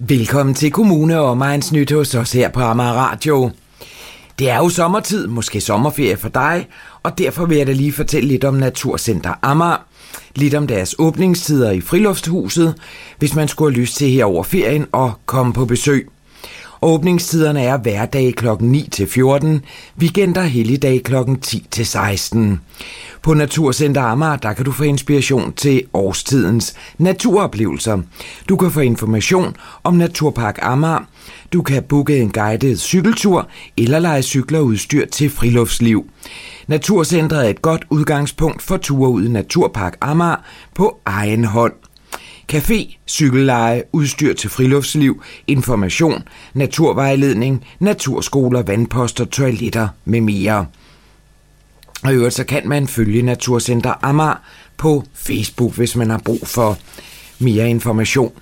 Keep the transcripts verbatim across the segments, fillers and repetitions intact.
Velkommen til Kommune og Omegns Nyt hos os her på Amager Radio. Det er jo sommertid, måske sommerferie for dig, og derfor vil jeg da lige fortælle lidt om Naturcenter Amager. Lidt om deres åbningstider i Friluftshuset, hvis man skulle have lyst til her over ferien og komme på besøg. Åbningstiderne er hverdage klokken ni til fjorten, weekender og helligdage klokken ti til seksten. På Naturcenter Amager, der kan du få inspiration til årstidens naturoplevelser. Du kan få information om Naturpark Amager. Du kan booke en guidet cykeltur eller lege cykler og udstyr til friluftsliv. Naturcentret er et godt udgangspunkt for ture ud i Naturpark Amager på egen hånd. Café, cykelleje, udstyr til friluftsliv, information, naturvejledning, naturskoler, vandposter, toiletter med mere. Og i øvrigt så kan man følge Naturcenter Amager på Facebook, hvis man har brug for mere information.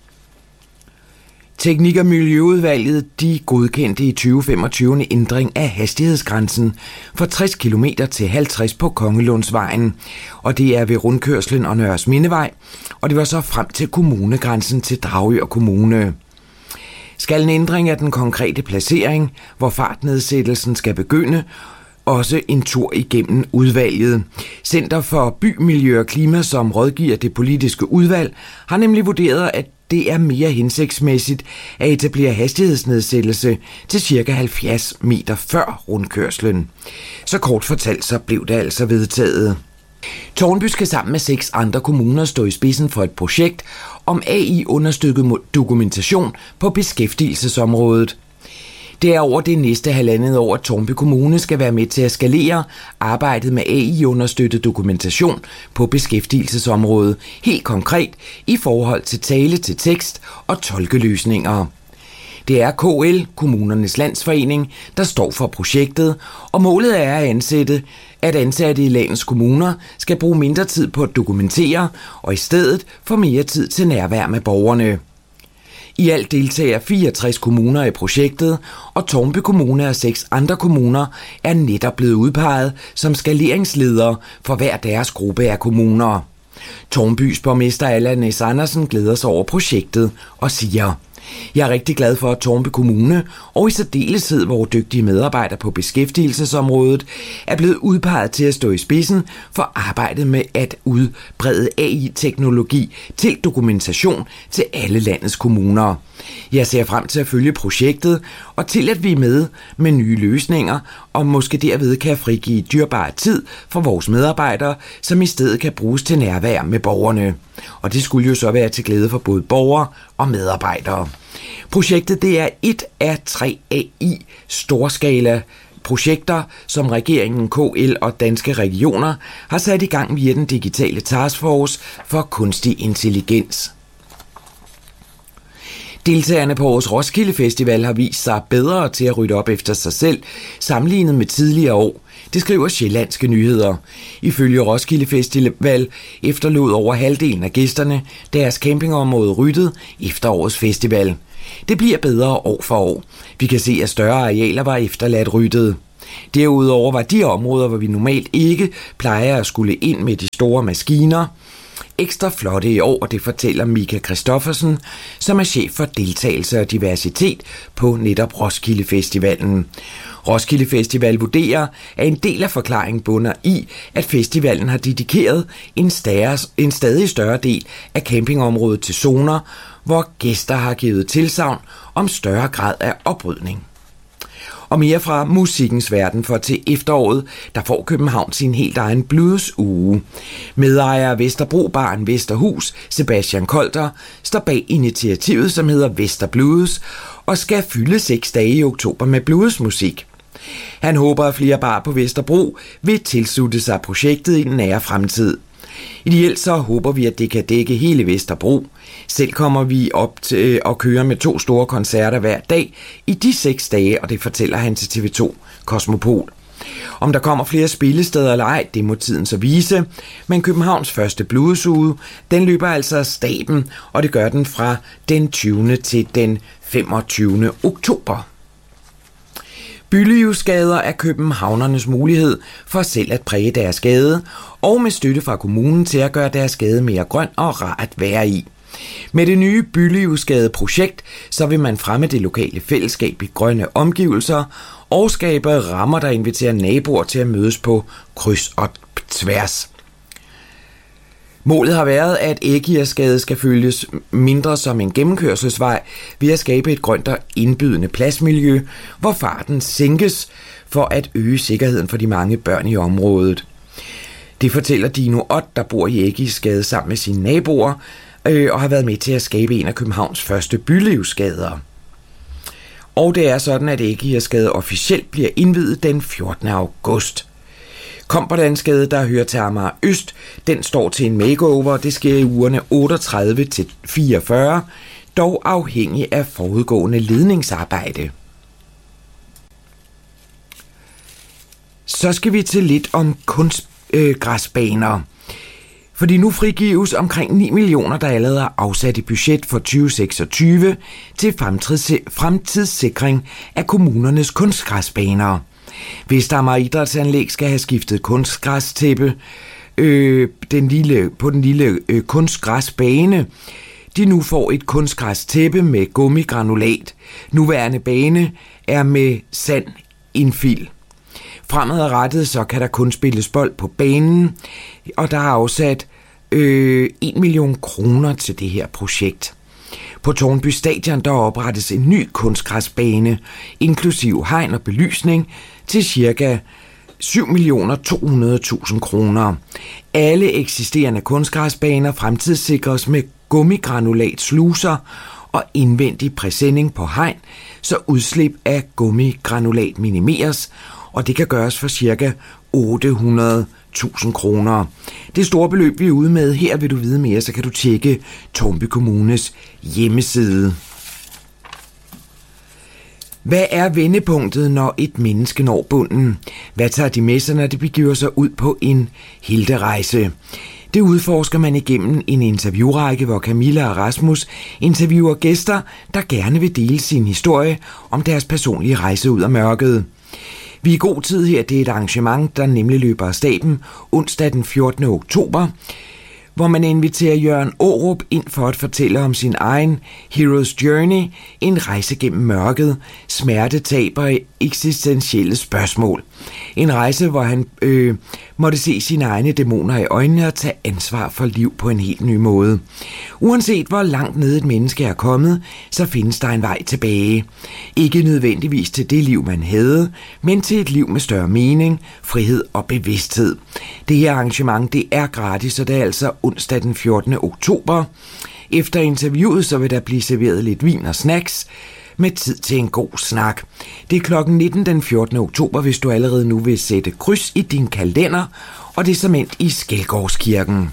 Teknik- og Miljøudvalget de godkendte i tyve femogtyve en ændring af hastighedsgrænsen fra tres kilometer til halvtreds på Kongelundsvejen, og det er ved rundkørslen og Nørresmindevej, og det var så frem til kommunegrænsen til Dragør Kommune. Skal en ændring af den konkrete placering, hvor fartnedsættelsen skal begynde, også en tur igennem udvalget. Center for By, Miljø og Klima, som rådgiver det politiske udvalg, har nemlig vurderet, at det er mere hensigtsmæssigt at etablere hastighedsnedsættelse til ca. halvfjerds meter før rundkørslen. Så kort fortalt så blev det altså vedtaget. Tårnby skal sammen med seks andre kommuner stå i spidsen for et projekt om A I-understøttet dokumentation på beskæftigelsesområdet. Det er over det næste halvandet år, at Tårnby Kommune skal være med til at skalere arbejdet med A I-understøttet dokumentation på beskæftigelsesområdet, helt konkret i forhold til tale til tekst og tolkeløsninger. Det er K L, Kommunernes Landsforening, der står for projektet, og målet er at ansætte, at ansatte i landets kommuner skal bruge mindre tid på at dokumentere, og i stedet få mere tid til nærvær med borgerne. I alt deltager fireogtres kommuner i projektet, og Tårnby Kommune og seks andre kommuner er netop blevet udpeget som skaleringsledere for hver deres gruppe af kommuner. Tårnbys borgmester Allan Næs Andersen glæder sig over projektet og siger: Jeg er rigtig glad for, at Tårnby Kommune, og i særdeleshed vores dygtige medarbejdere på beskæftigelsesområdet, er blevet udpeget til at stå i spidsen for arbejdet med at udbrede A I-teknologi til dokumentation til alle landets kommuner. Jeg ser frem til at følge projektet og til at vi er med med nye løsninger, og måske derved kan frigive dyrbar tid for vores medarbejdere, som i stedet kan bruges til nærvær med borgerne. Og det skulle jo så være til glæde for både borgere og medarbejdere. Projektet det er et af tre A I-storskala projekter, som regeringen, K L og Danske Regioner har sat i gang via den digitale taskforce for kunstig intelligens. Deltagerne på årets Roskilde Festival har vist sig bedre til at rydde op efter sig selv, sammenlignet med tidligere år. Det skriver Sjællandske Nyheder. Ifølge Roskilde Festival efterlod over halvdelen af gæsterne deres campingområde ryddet efter årets festival. Det bliver bedre år for år. Vi kan se, at større arealer var efterladt ryddet. Derudover var de områder, hvor vi normalt ikke plejer at skulle ind med de store maskiner, ekstra flotte i år, og det fortæller Mika Christoffersen, som er chef for deltagelse og diversitet på netop Roskilde Festivalen. Roskilde Festival vurderer, at en del af forklaringen bunder i, at festivalen har dedikeret en, større, en stadig større del af campingområdet til zoner, hvor gæster har givet tilsagn om større grad af oprydning. Og mere fra musikkens verden, for til efteråret, der får København sin helt egen blues-uge. Medejer af Vesterbro Baren Vesterhus, Sebastian Kolter, står bag initiativet, som hedder Vester Blues, og skal fylde seks dage i oktober med bluesmusik. Han håber, at flere bar på Vesterbro vil tilslutte sig projektet i den nære fremtid. Ideelt så håber vi, at det kan dække hele Vesterbro. Selv kommer vi op til at køre med to store koncerter hver dag i de seks dage, og det fortæller han til T V to Kosmopol. Om der kommer flere spillesteder eller ej, det må tiden så vise, men Københavns første bluesuge, den løber altså af staben, og det gør den fra den tyvende til den femogtyvende oktober. Bylighusgader er københavnernes mulighed for selv at præge deres gade, og med støtte fra kommunen til at gøre deres gade mere grøn og rar at være i. Med det nye Bylivsgade-projekt, så vil man fremme det lokale fællesskab i grønne omgivelser og skabe rammer, der inviterer naboer til at mødes på kryds og tværs. Målet har været, at Ægirsgade skal følges mindre som en gennemkørselsvej ved at skabe et grønt og indbydende pladsmiljø, hvor farten sænkes for at øge sikkerheden for de mange børn i området. Det fortæller Dino Ott, der bor i Ægirsgade sammen med sine naboer, øh, og har været med til at skabe en af Københavns første bylivsgader. Og det er sådan, at Ægirsgade officielt bliver indviet den fjortende august. Komperlandsgade, der hører til Amager Øst, den står til en makeover. Det sker i ugerne otteogtredive til fireogfyrre, dog afhængig af forudgående ledningsarbejde. Så skal vi til lidt om kunstgræsbaner. Øh, Fordi nu frigives omkring ni millioner, der allerede er afsat i budget for tyve seksogtyve til fremtidssikring af kommunernes kunstgræsbaner. Vestamager Idrætsanlæg skal have skiftet kunstgræstæppe øh, den lille, på den lille øh, kunstgræsbane. De nu får et kunstgræstæppe med gummigranulat. Nuværende bane er med sand indfil. Fremadrettet så kan der kun spilles bold på banen, og der er afsat øh, en million kroner til det her projekt. På Tårnby Stadion der oprettes en ny kunstgræsbane, inklusiv hegn og belysning, til ca. syv millioner to hundrede tusind kroner. Alle eksisterende kunstgræsbaner fremtidssikres med gummigranulat sluser og indvendig præsending på hegn, så udslip af gummigranulat minimeres, og det kan gøres for ca. otte hundrede tusind kroner. Det store beløb, vi er ude med, her vil du vide mere, så kan du tjekke Tårnby Kommunes hjemmeside. Hvad er vendepunktet, når et menneske når bunden? Hvad tager de med sig, når de begiver sig ud på en helterejse? Det udforsker man igennem en interviewrække, hvor Camilla og Rasmus interviewer gæster, der gerne vil dele sin historie om deres personlige rejse ud af mørket. Vi er i god tid her. Det er et arrangement, der nemlig løber af staben onsdag den fjortende oktober, hvor man inviterer Jørgen Aarup ind for at fortælle om sin egen Hero's Journey, en rejse gennem mørket, smerte, tab og eksistentielle spørgsmål. En rejse, hvor han øh, måtte se sine egne dæmoner i øjnene og tage ansvar for liv på en helt ny måde. Uanset hvor langt ned et menneske er kommet, så findes der en vej tilbage. Ikke nødvendigvis til det liv, man havde, men til et liv med større mening, frihed og bevidsthed. Det her arrangement, det er gratis, og det er altså onsdag den fjortende oktober. Efter interviewet, så vil der blive serveret lidt vin og snacks, med tid til en god snak. Det er klokken nitten den fjortende oktober, hvis du allerede nu vil sætte kryds i din kalender, og det er som endt i Skelgårdskirken.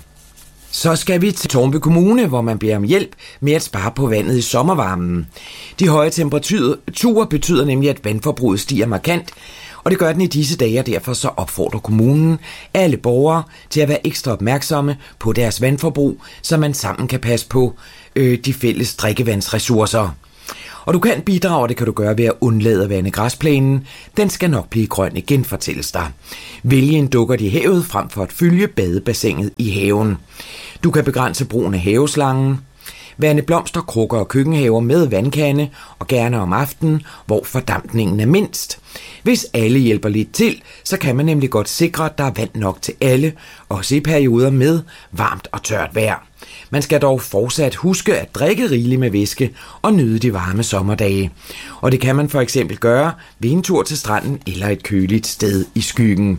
Så skal vi til Tårnby Kommune, hvor man beder om hjælp med at spare på vandet i sommervarmen. De høje temperaturer betyder nemlig, at vandforbruget stiger markant, og det gør den i disse dage, og derfor så opfordrer kommunen alle borgere til at være ekstra opmærksomme på deres vandforbrug, så man sammen kan passe på øh, de fælles drikkevandsressourcer. Og du kan bidrage, og det kan du gøre ved at undlade at vande græsplænen. Den skal nok blive grøn igen, fortælles der. Vælg en dukkert i havet frem for at fylde badebassinet i haven. Du kan begrænse brugen af haveslangen. Vande blomster, krukker og køkkenhaver med vandkande, og gerne om aftenen, hvor fordampningen er mindst. Hvis alle hjælper lidt til, så kan man nemlig godt sikre, at der er vand nok til alle, også i perioder med varmt og tørt vejr. Man skal dog fortsat huske at drikke rigeligt med væske og nyde de varme sommerdage. Og det kan man for eksempel gøre ved en tur til stranden eller et køligt sted i skyggen.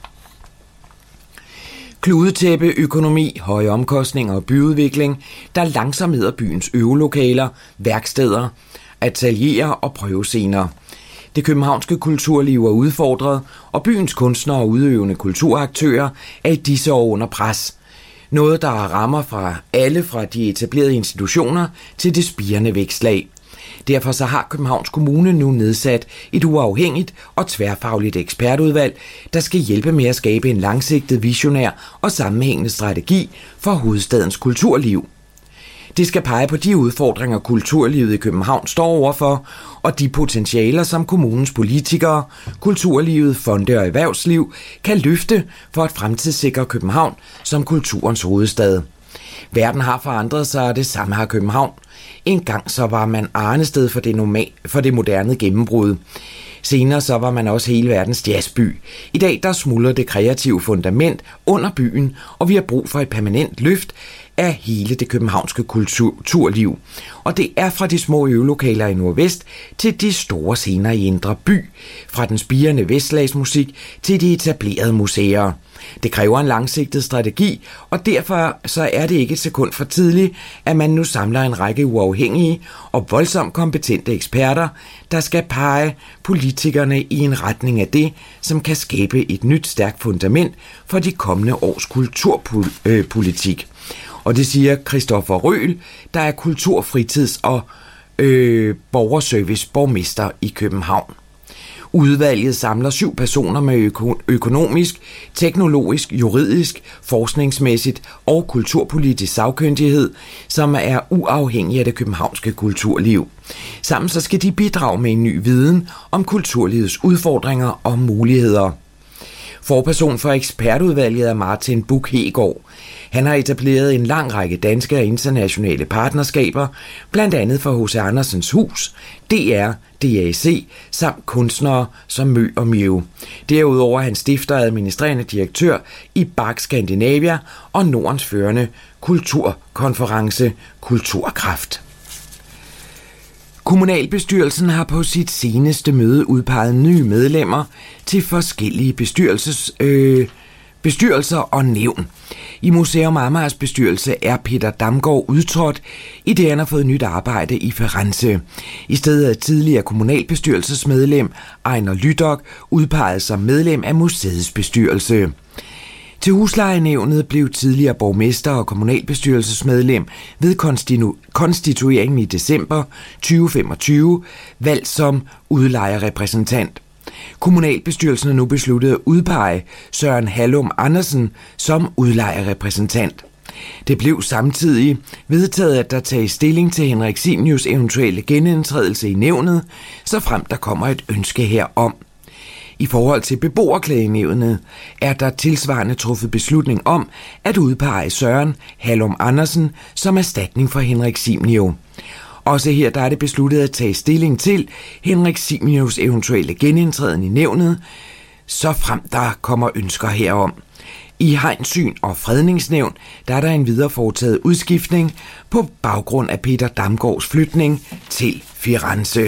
Kludetæppe, økonomi, høje omkostninger og byudvikling, der langsomt hedder byens øvelokaler, værksteder, atelierer og prøvescener. Det københavnske kulturliv er udfordret, og byens kunstnere og udøvende kulturaktører er i disse år under pres. Noget, der rammer fra alle fra de etablerede institutioner til det spirende vækstlag. Derfor så har Københavns Kommune nu nedsat et uafhængigt og tværfagligt ekspertudvalg, der skal hjælpe med at skabe en langsigtet, visionær og sammenhængende strategi for hovedstadens kulturliv. Det skal pege på de udfordringer, kulturlivet i København står overfor, og de potentialer, som kommunens politikere, kulturlivet, fonde og erhvervsliv kan løfte for at fremtidssikre København som kulturens hovedstad. Verden har forandret sig, og det samme har København. En gang så var man arnested for det, normal, for det moderne gennembrud. Senere så var man også hele verdens jazzby. I dag der smuldrer det kreative fundament under byen, og vi har brug for et permanent løft af hele det københavnske kulturliv. Og det er fra de små øvelokaler i Nordvest til de store scener i Indre By, fra den spirende vestslagsmusik til de etablerede museer. Det kræver en langsigtet strategi, og derfor så er det ikke et sekund for tidligt, at man nu samler en række uafhængige og voldsomt kompetente eksperter, der skal pege politikerne i en retning af det, som kan skabe et nyt stærkt fundament for de kommende års kulturpolitik. Og det siger Christoffer Røhl, der er kultur-, fritids- og øh, borgerservice-borgmester i København. Udvalget samler syv personer med øko- økonomisk, teknologisk, juridisk, forskningsmæssigt og kulturpolitisk sagkyndighed, som er uafhængige af det københavnske kulturliv. Sammen så skal de bidrage med en ny viden om kulturlivets udfordringer og muligheder. Forperson for ekspertudvalget er Martin Buch Hegaard. Han har etableret en lang række danske og internationale partnerskaber, blandt andet for H C Andersens Hus, D R, D A C samt kunstnere som Mø og Mew. Derudover er han stifter og administrerende direktør i B A C Scandinavia og Nordens førende kulturkonference Kulturkraft. Kommunalbestyrelsen har på sit seneste møde udpeget nye medlemmer til forskellige bestyrelses, øh, bestyrelser og nævn. I Museum Amagers bestyrelse er Peter Damgaard udtrådt, i det han har fået nyt arbejde i Firenze. I stedet er tidligere kommunalbestyrelsesmedlem Ejner Lydok udpeget som medlem af museets bestyrelse. Til huslejenævnet blev tidligere borgmester og kommunalbestyrelsesmedlem ved konstitu- konstitueringen i december tyve femogtyve valgt som udlejerrepræsentant. Kommunalbestyrelsen har nu besluttet at udpege Søren Hallum Andersen som udlejerrepræsentant. Det blev samtidig vedtaget, at der tages stilling til Henrik Simius eventuelle genindtrædelse i nævnet, så frem der kommer et ønske herom. I forhold til beboerklagenævnet er der tilsvarende truffet beslutning om at udpege Søren Hallum Andersen som erstatning for Henrik Simius. Også her der er det besluttet at tage stilling til Henrik Simius eventuelle genindtræden i nævnet, så frem der kommer ønsker herom. I Hegnsyn og Fredningsnævn der er der en videre foretaget udskiftning på baggrund af Peter Damgaards flytning til Firenze.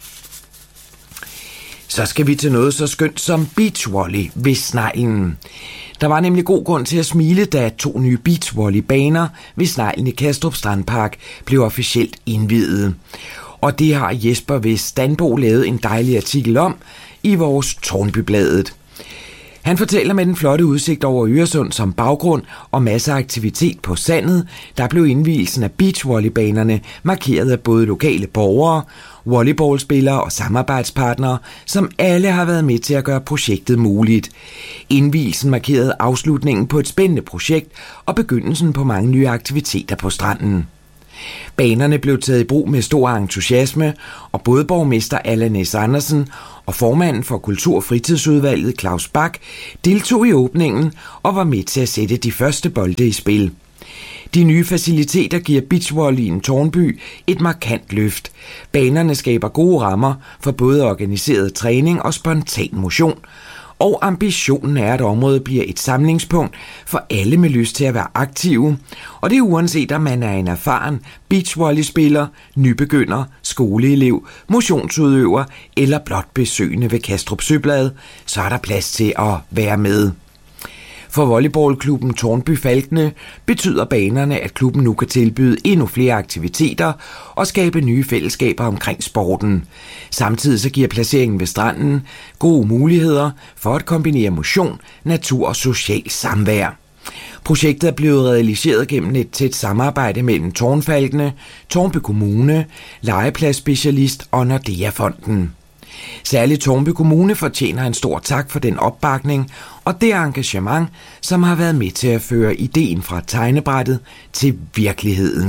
Så skal vi til noget så skønt som beachvolley ved Sneglen. Der var nemlig god grund til at smile, da to nye beachvolleybaner ved Sneglen i Kastrup Strandpark blev officielt indviet. Og det har Jesper Vest Danbo lavet en dejlig artikel om i vores Tårnbybladet. Han fortæller med den flotte udsigt over Øresund som baggrund og masser af aktivitet på sandet, der blev indvielsen af beachvolleybanerne markeret af både lokale borgere, volleyballspillere og samarbejdspartnere, som alle har været med til at gøre projektet muligt. Indvielsen markerede afslutningen på et spændende projekt og begyndelsen på mange nye aktiviteter på stranden. Banerne blev taget i brug med stor entusiasme, og både borgmester Allan S. Andersen og formanden for Kultur- og Fritidsudvalget Claus Bak deltog i åbningen og var med til at sætte de første bolde i spil. De nye faciliteter giver beachvolleyen Tårnby et markant løft. Banerne skaber gode rammer for både organiseret træning og spontan motion, og ambitionen er, at området bliver et samlingspunkt for alle med lyst til at være aktive, og det er uanset om man er en erfaren beachvolleyspiller, nybegynder, skoleelev, motionsudøver eller blot besøgende ved Kastrup Søblad, så er der plads til at være med. For volleyballklubben Tårnby Falkene betyder banerne, at klubben nu kan tilbyde endnu flere aktiviteter og skabe nye fællesskaber omkring sporten. Samtidig så giver placeringen ved stranden gode muligheder for at kombinere motion, natur og social samvær. Projektet er blevet realiseret gennem et tæt samarbejde mellem Tårnfalkene, Tårnby Kommune, Legepladsspecialist og Nordea-fonden. Særligt Tårnby Kommune fortjener en stor tak for den opbakning og det engagement, som har været med til at føre ideen fra tegnebrættet til virkeligheden.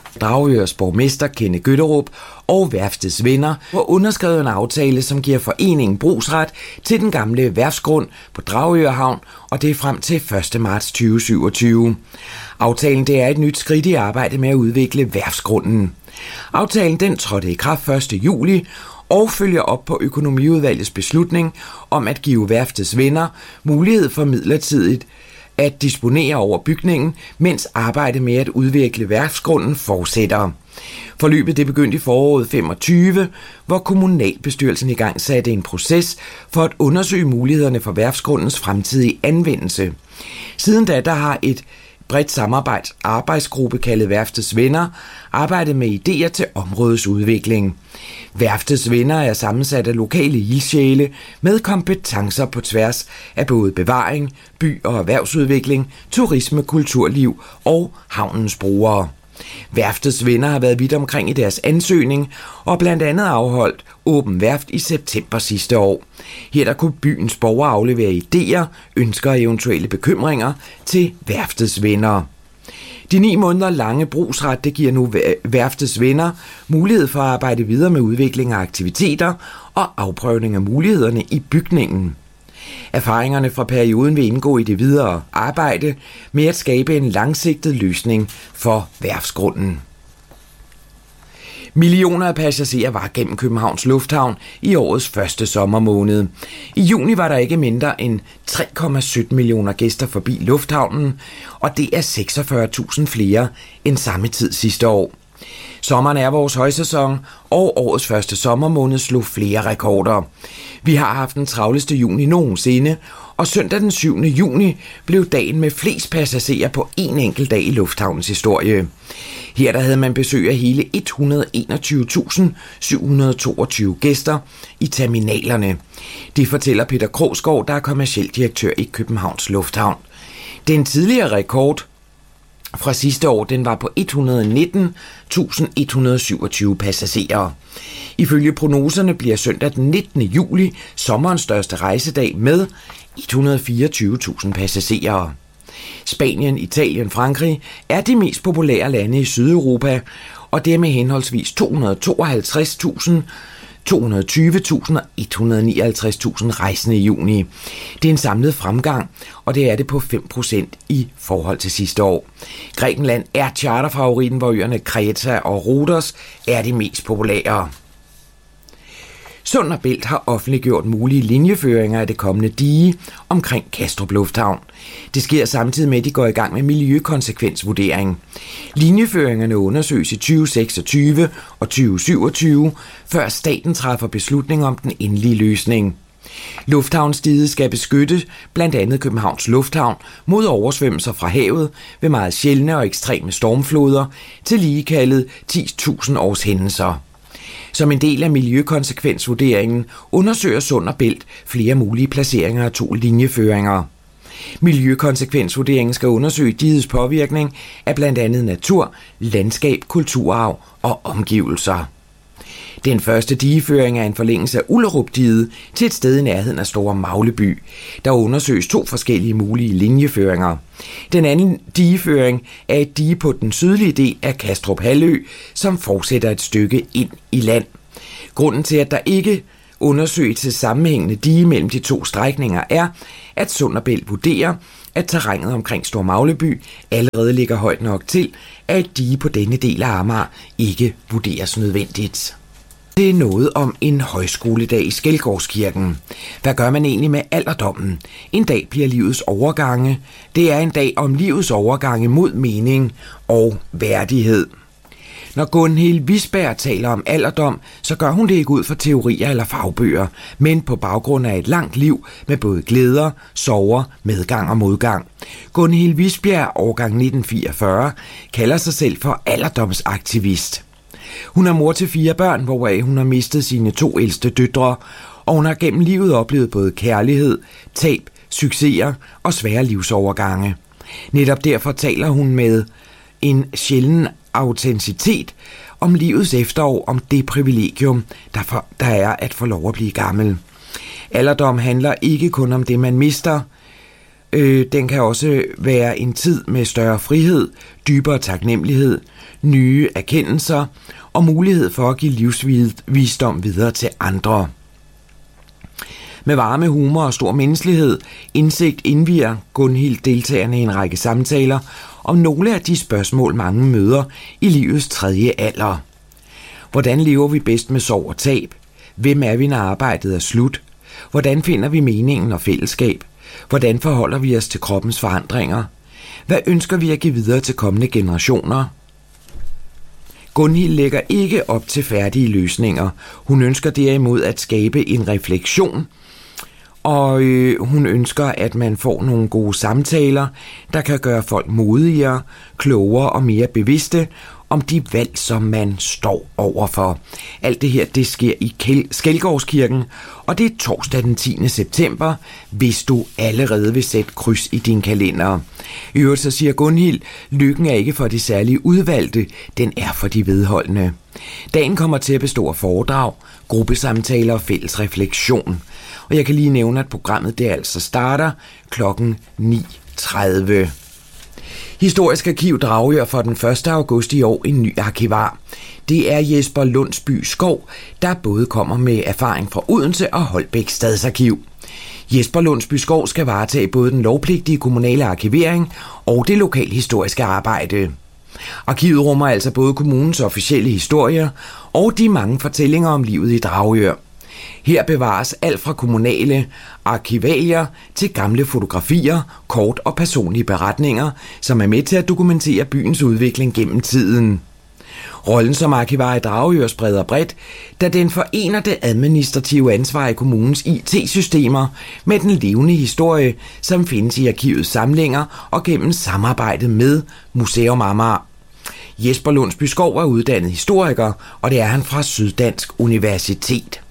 Dragørs borgmester Kenneth Gøtterup og værftets venner har underskrevet en aftale, som giver foreningen brugsret til den gamle værftsgrund på Dragør Havn, og det er frem til første marts tyve syvogtyve. Aftalen det er et nyt skridt i arbejdet med at udvikle værftsgrunden. Aftalen den trådte i kraft første juli og følger op på økonomiudvalgets beslutning om at give værftets venner mulighed for midlertidigt at disponere over bygningen, mens arbejdet med at udvikle værftsgrunden fortsætter. Forløbet det begyndte i foråret femogtyve, hvor kommunalbestyrelsen i gang satte en proces for at undersøge mulighederne for værftsgrundens fremtidige anvendelse. Siden da der har et bredt samarbejds arbejdsgruppe kaldet Værftets Venner arbejdet med idéer til områdets udvikling. Værftets Venner er sammensat af lokale ildsjæle med kompetencer på tværs af både bevaring, by- og erhvervsudvikling, turisme, kulturliv og havnens brugere. Værftets Venner har været vidt omkring i deres ansøgning og blandt andet afholdt åben værft i september sidste år. Her der kunne byens borgere aflevere idéer, ønsker og eventuelle bekymringer til Værftets Venner. De ni måneder lange brugsret det giver nu Værftets Venner mulighed for at arbejde videre med udvikling af aktiviteter og afprøvning af mulighederne i bygningen. Erfaringerne fra perioden vil indgå i det videre arbejde med at skabe en langsigtet løsning for værftsgrunden. Millioner af passagerer var gennem Københavns Lufthavn i årets første sommermåned. I juni var der ikke mindre end tre komma sytten millioner gæster forbi lufthavnen, og det er seksogfyrre tusind flere end samme tid sidste år. Sommeren er vores højsæson, og årets første sommermåned slog flere rekorder. Vi har haft den travleste juni nogensinde, og søndag den syvende juni blev dagen med flest passagerer på en enkelt dag i lufthavnens historie. Her der havde man besøg af hele et hundrede og enogtyve tusind syv hundrede og toogtyve gæster i terminalerne. Det fortæller Peter Krogsgaard, der er kommerciel direktør i Københavns Lufthavn. Den tidligere rekord fra sidste år den var på et hundrede og nitten tusind et hundrede og syvogtyve passagerer. Ifølge prognoserne bliver søndag den nittende juli sommerens største rejsedag med et hundrede og fireogtyve tusind passagerer. Spanien, Italien, Frankrig er de mest populære lande i Sydeuropa, og det er med henholdsvis to hundrede og tooghalvtreds tusind, to hundrede og tyve tusind og et hundrede og nioghalvtreds tusind rejsende i juni. Det er en samlet fremgang, og det er det på fem procent i forhold til sidste år. Grækenland er charterfavoritten, hvor øerne Kreta og Rhodos er de mest populære. Sund og Bælt har offentliggjort mulige linjeføringer af det kommende dige omkring Kastrup Lufthavn. Det sker samtidig med, at de går i gang med miljøkonsekvensvurdering. Linjeføringerne undersøges i tyve seksogtyve og tyve syvogtyve, før staten træffer beslutning om den endelige løsning. Lufthavnsdiget skal beskytte blandt andet Københavns Lufthavn mod oversvømmelser fra havet ved meget sjældne og ekstreme stormfloder, tillige kaldet ti tusind års hændelser. Som en del af miljøkonsekvensvurderingen undersøger Sund og Bælt flere mulige placeringer af to linjeføringer. Miljøkonsekvensvurderingen skal undersøge digets påvirkning af blandt andet natur, landskab, kulturarv og omgivelser. Den første digeføring er en forlængelse af Ullerup-diget til et sted i nærheden af Store Magleby. Der undersøges to forskellige mulige linjeføringer. Den anden digeføring er et dige på den sydlige del af Kastrup Halvø, som fortsætter et stykke ind i land. Grunden til, at der ikke undersøges til sammenhængende dige mellem de to strækninger er, at Sund og Bælt vurderer, at terrænet omkring Store Magleby allerede ligger højt nok til, at et dige på denne del af Amager ikke vurderes nødvendigt. Det er noget om en højskoledag i Skelgårdskirken. Hvad gør man egentlig med alderdommen? En dag bliver livets overgange. Det er en dag om livets overgange mod mening og værdighed. Når Gunhild Wisberg taler om alderdom, så gør hun det ikke ud fra teorier eller fagbøger, men på baggrund af et langt liv med både glæder, sorger, medgang og modgang. Gunhild Wisberg, årgang nitten fireogfyrre, kalder sig selv for alderdomsaktivist. Hun er mor til fire børn, hvoraf hun har mistet sine to ældste døtre, og hun har gennem livet oplevet både kærlighed, tab, succeser og svære livsovergange. Netop derfor taler hun med en sjælden autenticitet om livets efterår, om det privilegium, der, for, der er at få lov at blive gammel. Alderdom handler ikke kun om det, man mister, Øh, den kan også være en tid med større frihed, dybere taknemmelighed, nye erkendelser og mulighed for at give livsvisdom videre til andre. Med varme humor og stor menneskelighed, indsigt indvier Gunhild deltagerne i en række samtaler om nogle af de spørgsmål, mange møder i livets tredje alder. Hvordan lever vi bedst med sorg og tab? Hvem er vi, når arbejdet er slut? Hvordan finder vi meningen og fællesskab? Hvordan forholder vi os til kroppens forandringer? Hvad ønsker vi at give videre til kommende generationer? Gunhild lægger ikke op til færdige løsninger. Hun ønsker derimod at skabe en refleksion, og øh, hun ønsker, at man får nogle gode samtaler, der kan gøre folk modigere, klogere og mere bevidste om de valg, som man står overfor. Alt det her, det sker i Skelgårdskirken, og det er torsdag den tiende september, hvis du allerede vil sætte kryds i din kalender. I øvrigt så siger Gunhild, lykken er ikke for de særlige udvalgte, den er for de vedholdende. Dagen kommer til at bestå af foredrag, gruppesamtaler og fælles refleksion. Og jeg kan lige nævne, at programmet det altså starter klokken ni tredive. Historisk Arkiv Dragør for den første august i år en ny arkivar. Det er Jesper Lundsby Skov, der både kommer med erfaring fra Odense og Holbæk Stadsarkiv. Jesper Lundsby Skov skal varetage både den lovpligtige kommunale arkivering og det lokalhistoriske arbejde. Arkivet rummer altså både kommunens officielle historier og de mange fortællinger om livet i Dragør. Her bevares alt fra kommunale arkivalier til gamle fotografier, kort og personlige beretninger, som er med til at dokumentere byens udvikling gennem tiden. Rollen som arkivar i Dragør spreder bredt, da den forener det administrative ansvar i kommunens I T-systemer med den levende historie, som findes i arkivets samlinger og gennem samarbejdet med Museum Amager. Jesper Lundsby Skov er uddannet historiker, og det er han fra Syddansk Universitet.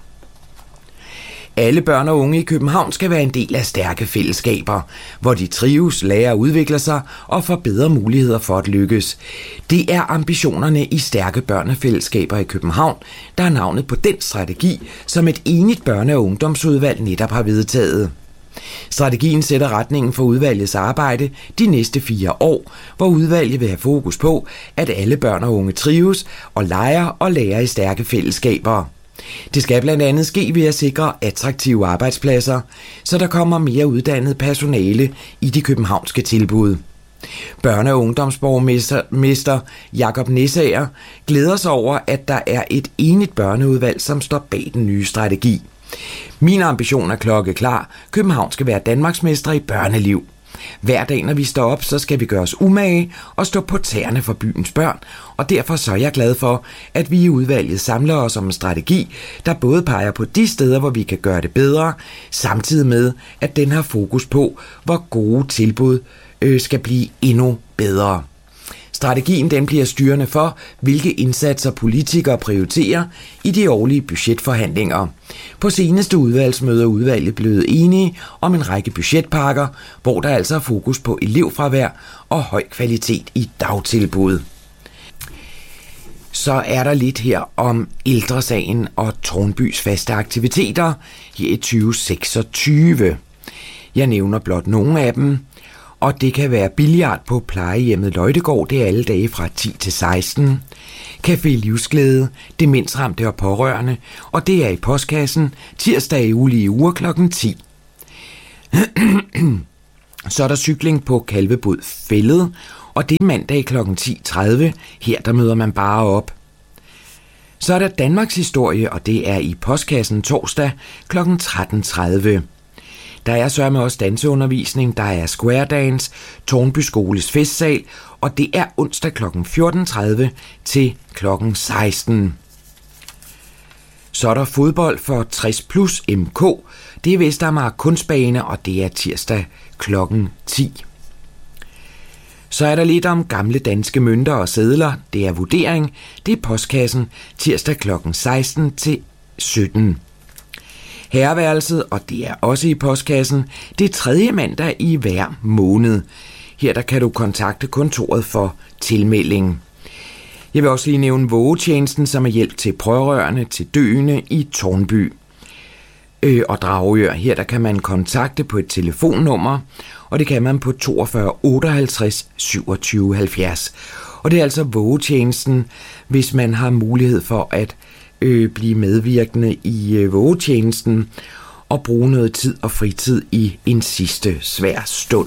Alle børn og unge i København skal være en del af stærke fællesskaber, hvor de trives, lærer og udvikler sig og får bedre muligheder for at lykkes. Det er ambitionerne i stærke børnefællesskaber i København, der er navnet på den strategi, som et enigt børne- og ungdomsudvalg netop har vedtaget. Strategien sætter retningen for udvalgets arbejde de næste fire år, hvor udvalget vil have fokus på, at alle børn og unge trives og leger og lærer i stærke fællesskaber. Det skal blandt andet ske ved at sikre attraktive arbejdspladser, så der kommer mere uddannet personale i de københavnske tilbud. Børne- og ungdomsborgmester Jakob Nesager glæder sig over, at der er et enigt børneudvalg, som står bag den nye strategi. Min ambition er klokkeklar. København skal være danmarksmester i børneliv. Hver dag, når vi står op, så skal vi gøre os umage og stå på tæerne for byens børn, og derfor så er jeg glad for, at vi i udvalget samler os om en strategi, der både peger på de steder, hvor vi kan gøre det bedre, samtidig med, at den har fokus på, hvor gode tilbud øh, skal blive endnu bedre. Strategien den bliver styrende for, hvilke indsatser politikere prioriterer i de årlige budgetforhandlinger. På seneste udvalgsmøder er udvalget blevet enige om en række budgetpakker, hvor der altså er fokus på elevfravær og høj kvalitet i dagtilbud. Så er der lidt her om ældresagen og Tårnbys faste aktiviteter her i tyve seksogtyve. Jeg nævner blot nogle af dem. Og det kan være billard på plejehjemmet Løjtegård, det er alle dage fra ti til seksten. Café Livsglæde, demensramte og pårørende, og det er i postkassen tirsdag i ulige uger klokken ti. Så er der cykling på Kalvebod Fælled, og det er mandag klokken ti tredive. Her der møder man bare op. Så er der Danmarks historie, og det er i postkassen torsdag klokken tretten tredive. Der er sørme også danseundervisning, der er square dance, Tårnby Skoles festsal, og det er onsdag klokken fjorten tredive til klokken seksten. Så er der fodbold for tres plus M K. Det er Vestamager Kunstbane, og det er tirsdag klokken ti. Så er der lidt om gamle danske mønter og sedler. Det er vurdering. Det er postkassen tirsdag klokken seksten til sytten. Herreværelset, og det er også i postkassen, det er tredje mandag i hver måned. Her der kan du kontakte kontoret for tilmelding. Jeg vil også lige nævne vågetjenesten, som er hjælp til prørørende til døende i Tårnby. øh, og Dragør. Her der kan man kontakte på et telefonnummer, og det kan man på toogfyrre otteoghalvtreds syvogtyve halvfjerds. Og det er altså vågetjenesten, hvis man har mulighed for at øh, blive medvirkende i øh, vågetjenesten og bruge noget tid og fritid i en sidste svær stund.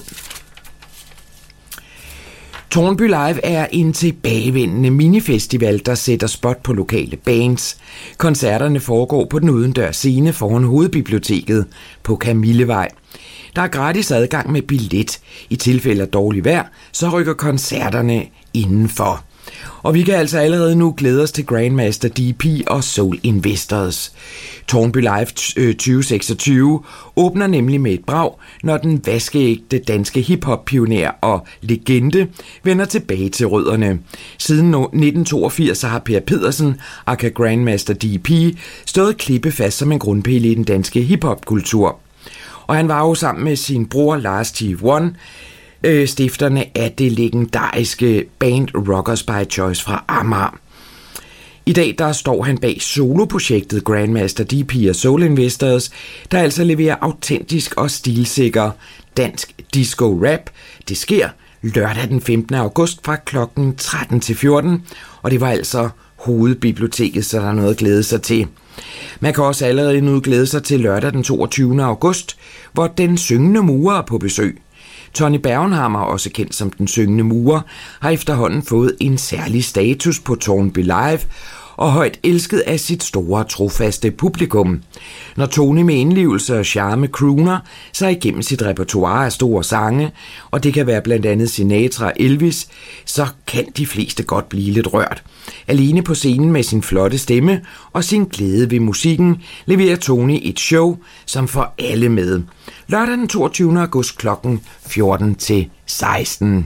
Tårnby Live er en tilbagevendende minifestival, der sætter spot på lokale bands. Koncerterne foregår på den udendørs scene foran Hovedbiblioteket på Kamillevej. Der er gratis adgang med billet. I tilfælde af dårligt vejr, så rykker koncerterne indenfor. Og vi kan altså allerede nu glæde os til Grandmaster D P og Soul Investors. Tårnby Live tyve seksogtyve åbner nemlig med et brag, når den vaskeægte danske hiphop-pioner og legende vender tilbage til rødderne. Siden nitten toogfirs har Per Pedersen, aka Grandmaster D P, stået klippefast som en grundpille i den danske hiphop-kultur. Og han var jo sammen med sin bror Lars T et, øh, stifterne af det legendariske band Rockers by Choice fra Amager. I dag der står han bag soloprojektet Grandmaster D P og Soul Investors, der altså leverer autentisk og stilsikker dansk disco-rap. Det sker lørdag den femtende august fra klokken tretten til fjorten, og det var altså Hovedbiblioteket, så der er noget at glæde sig til. Man kan også allerede nu glæde sig til lørdag den toogtyvende august, hvor Den Syngende Murer er på besøg. Tony Bergenhammer, også kendt som Den Syngende Murer, har efterhånden fået en særlig status på Tårnby Live og højt elsket af sit store, trofaste publikum. Når Tony med indlevelse og charme crooner sig igennem sit repertoire af store sange, og det kan være blandt andet Sinatra og Elvis, så kan de fleste godt blive lidt rørt. Alene på scenen med sin flotte stemme og sin glæde ved musikken leverer Tony et show, som får alle med. Lørdag den toogtyvende august klokken fjorten til seksten.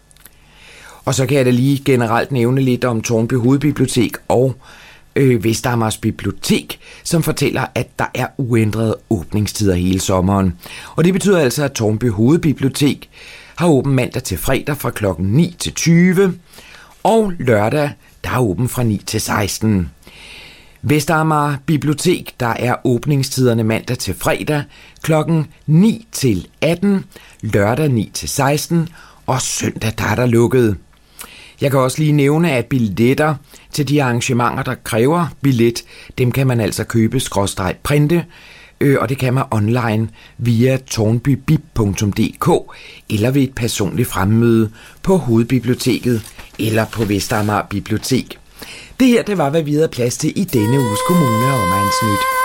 Og så kan jeg da lige generelt nævne lidt om Tårnby Hovedbibliotek og øh, Vestamars Bibliotek, som fortæller, at der er uændrede åbningstider hele sommeren. Og det betyder altså, at Tårnby Hovedbibliotek har åben mandag til fredag fra klokken ni til tyve, og lørdag der er åben fra ni til seksten. Vestamar Bibliotek, der er åbningstiderne mandag til fredag klokken ni til atten, lørdag ni til seksten, og søndag der er der lukket. Jeg kan også lige nævne, at billetter til de arrangementer, der kræver billet, dem kan man altså købe skråstreg printe, øh, og det kan man online via tårnbybib punktum d k eller ved et personligt fremmøde på Hovedbiblioteket eller på Vestamager Bibliotek. Det her, det var, hvad vi havde plads til i denne uges Kommune- og Omegnsnyt.